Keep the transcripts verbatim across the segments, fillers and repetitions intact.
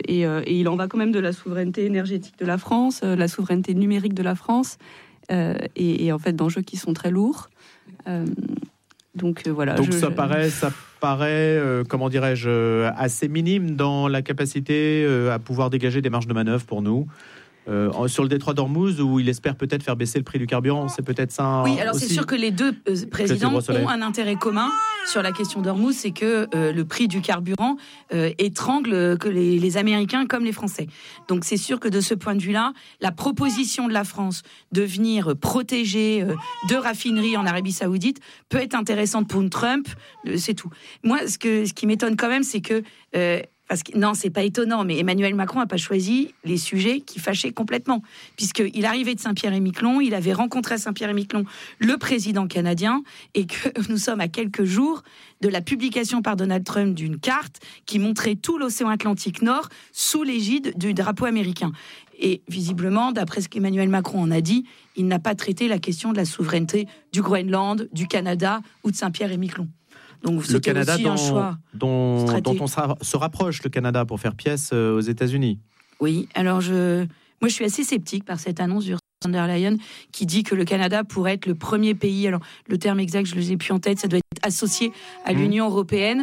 et, euh, et il en va quand même de la souveraineté énergétique de la France, euh, la souveraineté numérique de la France, euh, et, et en fait d'enjeux qui sont très lourds. Euh, donc euh, voilà. Donc je, ça je... paraît, ça paraît, euh, comment dirais-je, euh, assez minime dans la capacité euh, à pouvoir dégager des marges de manœuvre pour nous. Euh, sur le détroit d'Ormuz, où il espère peut-être faire baisser le prix du carburant, c'est peut-être ça. Oui, alors aussi. C'est sûr que les deux euh, présidents ont un intérêt commun sur la question d'Ormuz, c'est que euh, le prix du carburant euh, étrangle que les, les Américains comme les Français. Donc c'est sûr que de ce point de vue-là, la proposition de la France de venir protéger euh, deux raffineries en Arabie Saoudite peut être intéressante pour Trump, euh, c'est tout. Moi, ce, que, ce qui m'étonne quand même, c'est que... Euh, Parce que, non, c'est pas étonnant, mais Emmanuel Macron n'a pas choisi les sujets qui fâchaient complètement. Puisqu'il arrivait de Saint-Pierre-et-Miquelon, il avait rencontré à Saint-Pierre-et-Miquelon le président canadien, et que nous sommes à quelques jours de la publication par Donald Trump d'une carte qui montrait tout l'océan Atlantique Nord sous l'égide du drapeau américain. Et visiblement, d'après ce qu'Emmanuel Macron en a dit, il n'a pas traité la question de la souveraineté du Groenland, du Canada ou de Saint-Pierre-et-Miquelon. Donc, le Canada aussi dont, un choix dont, dont on se rapproche, le Canada, pour faire pièce aux États-Unis. Oui, alors je, moi je suis assez sceptique par cette annonce d'Ursula von der Leyen qui dit que le Canada pourrait être le premier pays, alors le terme exact je ne l'ai plus en tête, ça doit être associé à mmh. l'Union européenne.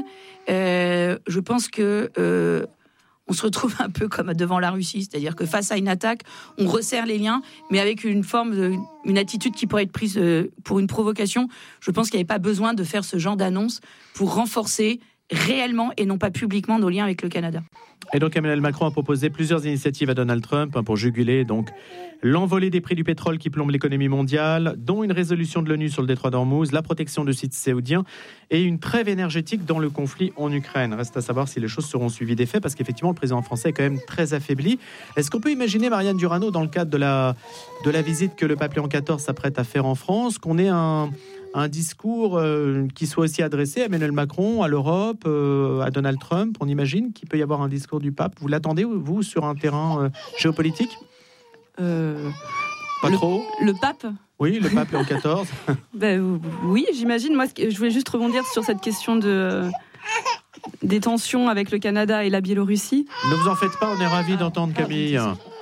Euh, je pense que... Euh, on se retrouve un peu comme devant la Russie, c'est-à-dire que face à une attaque, on resserre les liens, mais avec une forme, de, une attitude qui pourrait être prise pour une provocation. Je pense qu'il n'y avait pas besoin de faire ce genre d'annonce pour renforcer réellement et non pas publiquement nos liens avec le Canada. Et donc Emmanuel Macron a proposé plusieurs initiatives à Donald Trump pour juguler donc l'envolée des prix du pétrole qui plombe l'économie mondiale, dont une résolution de l'ONU sur le détroit d'Ormuz, la protection de sites saoudiens et une trêve énergétique dans le conflit en Ukraine. Reste à savoir si les choses seront suivies des faits, parce qu'effectivement le président français est quand même très affaibli. Est-ce qu'on peut imaginer, Marianne Durano, dans le cadre de la, de la visite que le pape Léon quatorze s'apprête à faire en France, qu'on ait un... un discours euh, qui soit aussi adressé à Emmanuel Macron, à l'Europe, euh, à Donald Trump? On imagine qu'il peut y avoir un discours du pape. Vous l'attendez, vous, sur un terrain euh, géopolitique? euh, Pas le, trop Le pape? Oui, le pape Léon quatorze. ben, oui, j'imagine. Moi, je voulais juste rebondir sur cette question de... Euh, des tensions avec le Canada et la Biélorussie. Ne vous en faites pas, on est ravis d'entendre Camille.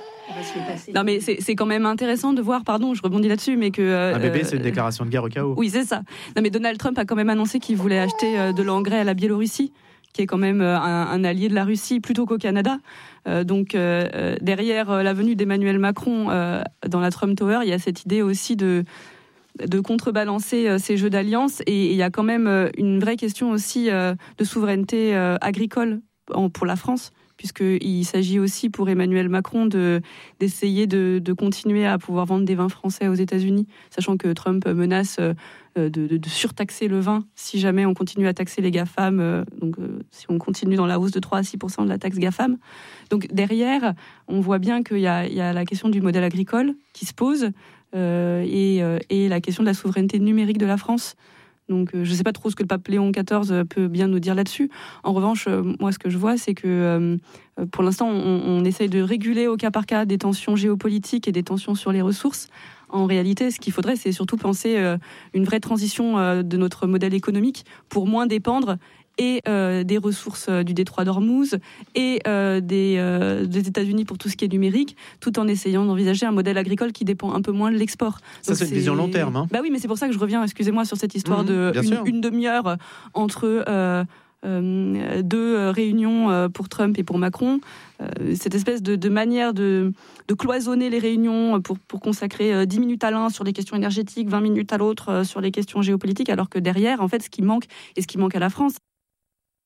Non, mais c'est, c'est quand même intéressant de voir, pardon, je rebondis là-dessus, mais que... Euh, un bébé, c'est une déclaration de guerre au cas où. Oui, c'est ça. Non, mais Donald Trump a quand même annoncé qu'il voulait acheter euh, de l'engrais à la Biélorussie, qui est quand même euh, un, un allié de la Russie, plutôt qu'au Canada. Euh, donc, euh, derrière euh, la venue d'Emmanuel Macron euh, dans la Trump Tower, il y a cette idée aussi de... de contrebalancer euh, ces jeux d'alliance, et il y a quand même euh, une vraie question aussi euh, de souveraineté euh, agricole en, pour la France, puisqu'il s'agit aussi pour Emmanuel Macron de, d'essayer de, de continuer à pouvoir vendre des vins français aux États-Unis, sachant que Trump menace euh, de, de, de surtaxer le vin si jamais on continue à taxer les GAFAM, euh, donc euh, si on continue dans la hausse de trois à six pour cent de la taxe GAFAM. Donc derrière, on voit bien qu'il y a, il y a la question du modèle agricole qui se pose, Euh, et, euh, et la question de la souveraineté numérique de la France. Donc, euh, je ne sais pas trop ce que le pape Léon quatorze peut bien nous dire là-dessus. En revanche, euh, moi, ce que je vois, c'est que euh, pour l'instant, on, on essaye de réguler au cas par cas des tensions géopolitiques et des tensions sur les ressources. En réalité, ce qu'il faudrait, c'est surtout penser euh, une vraie transition euh, de notre modèle économique pour moins dépendre et euh, des ressources euh, du détroit d'Ormuz et euh, des, euh, des États-Unis pour tout ce qui est numérique, tout en essayant d'envisager un modèle agricole qui dépend un peu moins de l'export. Ça, donc, c'est, c'est une vision long terme. Hein. Bah oui, mais c'est pour ça que je reviens, excusez-moi, sur cette histoire mmh, de une, une demi-heure entre euh, euh, deux réunions pour Trump et pour Macron. Euh, cette espèce de, de manière de, de cloisonner les réunions pour, pour consacrer dix minutes à l'un sur les questions énergétiques, vingt minutes à l'autre sur les questions géopolitiques, alors que derrière, en fait, ce qui manque et ce qui manque à la France,